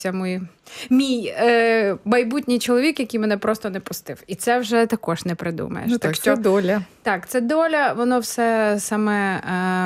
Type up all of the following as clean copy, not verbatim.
Це мій майбутній чоловік, який мене просто не пустив. І це вже також не придумаєш. Ну так, це доля. Так, це доля, воно все саме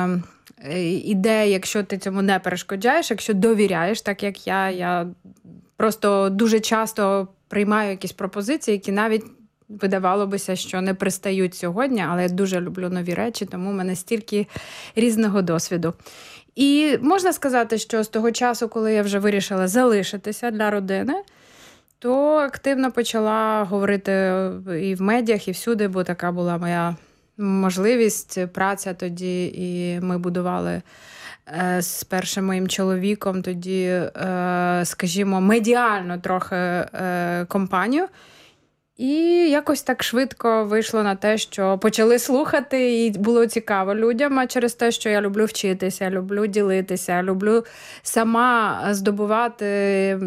іде, якщо ти цьому не перешкоджаєш, якщо довіряєш, так як я просто дуже часто приймаю якісь пропозиції, які навіть видавало бися, що не пристають сьогодні, але я дуже люблю нові речі, тому в мене стільки різного досвіду. І можна сказати, що з того часу, коли я вже вирішила залишитися для родини, то активно почала говорити і в медіах, і всюди, бо така була моя можливість, праця тоді, і ми будували з першим моїм чоловіком тоді, скажімо, медіально трохи компанію. І якось так швидко вийшло на те, що почали слухати, і було цікаво людям, а через те, що я люблю вчитися, люблю ділитися, люблю сама здобувати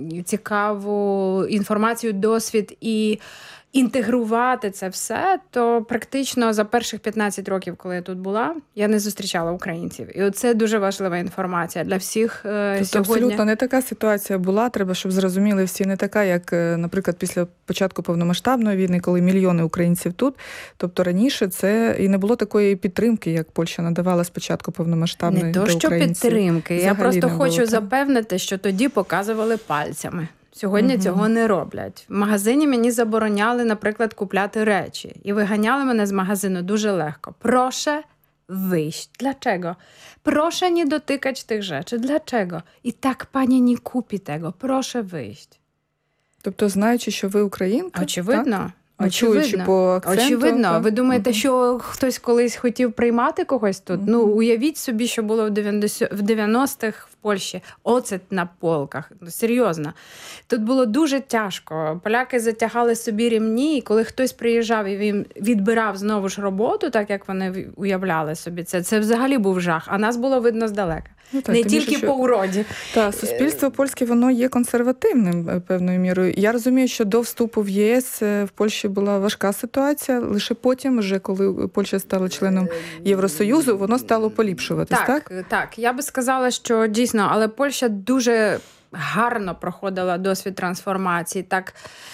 цікаву інформацію, досвід і інтегрувати це все, то практично за перших 15 років, коли я тут була, я не зустрічала українців. І оце дуже важлива інформація для всіх тобто сьогодні. Абсолютно не така ситуація була, треба, щоб зрозуміли всі, не така, як, наприклад, після початку повномасштабної війни, коли мільйони українців тут. Тобто раніше це і не було такої підтримки, як Польща надавала спочатку повномасштабної не то, що підтримки. Я просто хочу запевнити, що тоді показували пальцями. Сьогодні цього не роблять. В магазині мені забороняли, наприклад, купляти речі. І виганяли мене з магазину дуже легко. Proszę wyjść. Dlaczego? Proszę nie dotykać tych rzeczy. Dlaczego? I tak pani nie kupi tego. Proszę wyjść. Тобто, знаючи, що ви українка? Очевидно. Так? Чуючи по акценту. Очевидно. Так? Ви думаєте, що хтось колись хотів приймати когось тут? Ну, уявіть собі, що було в 90-х в Польщі. Оцет на полках. Серйозно. Тут було дуже тяжко. Поляки затягали собі рівні, і коли хтось приїжджав і він відбирав знову ж роботу, так як вони уявляли собі це взагалі був жах. А нас було видно здалека. Ну, так, не тільки більше, по уроді. Так, суспільство польське, воно є консервативним певною мірою. Я розумію, що до вступу в ЄС в Польщі була важка ситуація, лише потім, вже коли Польща стала членом Євросоюзу, воно стало поліпшуватись, так? Так. Я би сказала, що дійсно, але Польща дуже гарно проходила досвід трансформації. Так,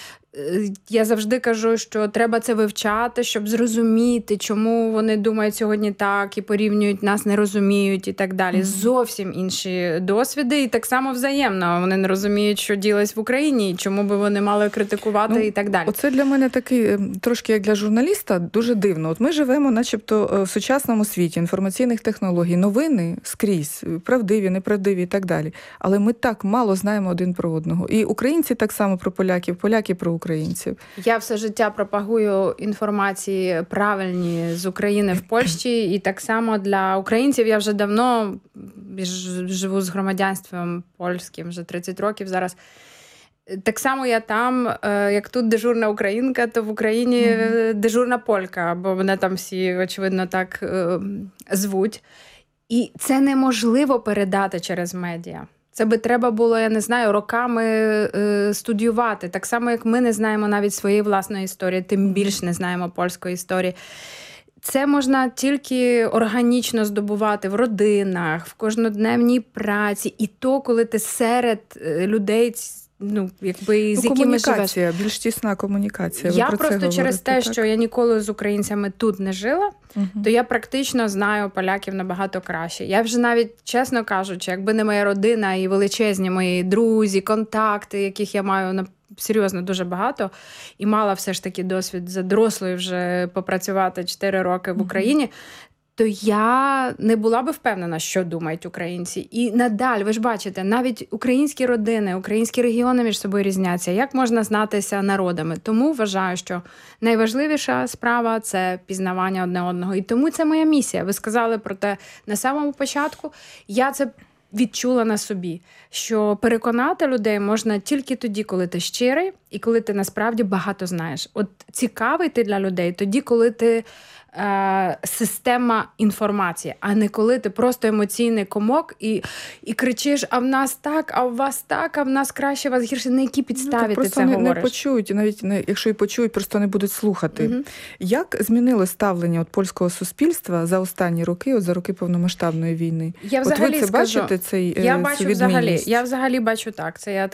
я завжди кажу, що треба це вивчати, щоб зрозуміти, чому вони думають сьогодні так і порівнюють, нас не розуміють і так далі. Зовсім інші досвіди і так само взаємно. Вони не розуміють, що ділось в Україні і чому би вони мали критикувати і так далі. Оце для мене такий, трошки як для журналіста, дуже дивно. От ми живемо начебто в сучасному світі інформаційних технологій, новини скрізь, правдиві, неправдиві і так далі. Але ми так мало знаємо один про одного. І українці так само про поляків, поляки про українців. Я все життя пропагую інформації правильні з України в Польщі, і так само для українців я вже давно живу з громадянством польським, вже 30 років зараз. Так само я там, як тут дежурна українка, то в Україні дежурна полька, бо мене там всі, очевидно, так звуть. І це неможливо передати через медіа. Це би треба було, я не знаю, роками студіювати. Так само, як ми не знаємо навіть своєї власної історії, тим більше не знаємо польської історії. Це можна тільки органічно здобувати в родинах, в кожнодневній праці. І то, коли ти серед людей, якби з якими живеш. Більш тісна комунікація. Я просто через те, що я ніколи з українцями тут не жила, то я практично знаю поляків набагато краще. Я вже навіть, чесно кажучи, якби не моя родина і величезні мої друзі, контакти, яких я маю серйозно дуже багато, і мала все ж таки досвід за дорослою вже попрацювати 4 роки в Україні, то я не була би впевнена, що думають українці. І надалі, ви ж бачите, навіть українські родини, українські регіони між собою різняться. Як можна знатися народами? Тому вважаю, що найважливіша справа – це пізнавання одне одного. І тому це моя місія. Ви сказали про те на самому початку. Я це відчула на собі, що переконати людей можна тільки тоді, коли ти щирий і коли ти насправді багато знаєш. От цікавий ти для людей тоді, коли ти система інформації, а не коли ти просто емоційний комок і кричиш, а в нас так, а у вас так, а в нас краще, а в вас гірше. На якій підставі ти це не говориш? Почують, і навіть якщо і почують, просто не будуть слухати. Угу. Як змінилось ставлення польського суспільства за останні роки, за роки повномасштабної війни? Я взагалі ви це скажу, бачите, цю я бачу відмінність? я взагалі бачу так. Це я